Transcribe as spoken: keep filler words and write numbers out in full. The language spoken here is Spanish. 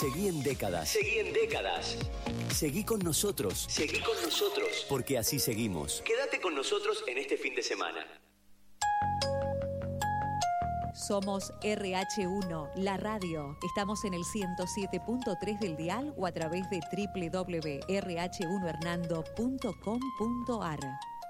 Seguí en Décadas. Seguí en Décadas. Seguí con nosotros. Seguí con nosotros. Porque así seguimos. Quédate con nosotros en este fin de semana. Somos R H uno, la radio. Estamos en el ciento siete punto tres del dial o a través de doble u doble u doble u punto r h uno hernando punto com punto a r.